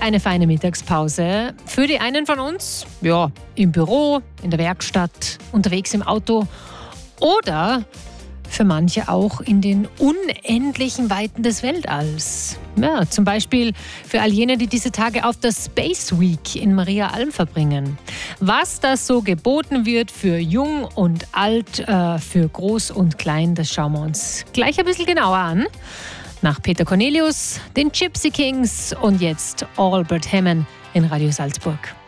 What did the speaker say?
eine feine Mittagspause. Für die einen von uns, ja, im Büro, in der Werkstatt, unterwegs im Auto oder für manche auch in den unendlichen Weiten des Weltalls. Ja, zum Beispiel für all jene, die diese Tage auf der Space Week in Maria Alm verbringen. Was das so geboten wird für Jung und Alt, für Groß und Klein, das schauen wir uns gleich ein bisschen genauer an. Nach Peter Cornelius, den Gypsy Kings und jetzt Albert Hammond in Radio Salzburg.